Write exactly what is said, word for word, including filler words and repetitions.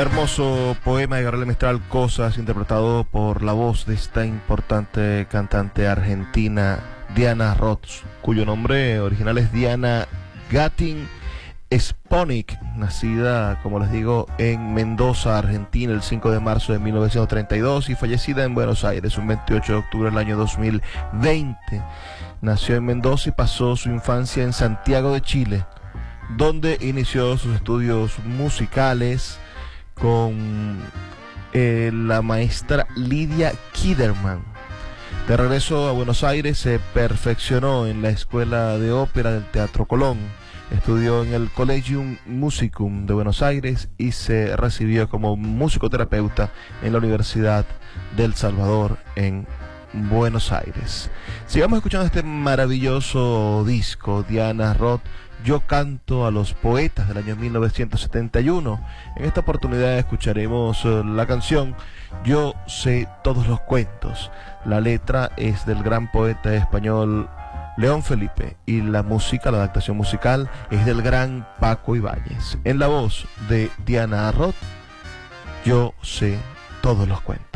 Hermoso poema de Gabriela Mistral, Cosas, interpretado por la voz de esta importante cantante argentina, Diana Roth, cuyo nombre original es Diana Gattin Sponik, nacida, como les digo, en Mendoza, Argentina, el cinco de marzo de mil novecientos treinta y dos y fallecida en Buenos Aires un veintiocho de octubre del año dos mil veinte. Nació en Mendoza y pasó su infancia en Santiago de Chile, donde inició sus estudios musicales con eh, la maestra Lidia Kiderman. De regreso a Buenos Aires se perfeccionó en la Escuela de Ópera del Teatro Colón, estudió en el Collegium Musicum de Buenos Aires y se recibió como musicoterapeuta en la Universidad del Salvador en Buenos Aires. Sigamos escuchando este maravilloso disco, Diana Roth, Yo canto a los poetas, del año mil novecientos setenta y uno. En esta oportunidad escucharemos uh, la canción Yo sé todos los cuentos. La letra es del gran poeta español León Felipe y la música, la adaptación musical, es del gran Paco Ibáñez. En la voz de Diana Roth, Yo sé todos los cuentos.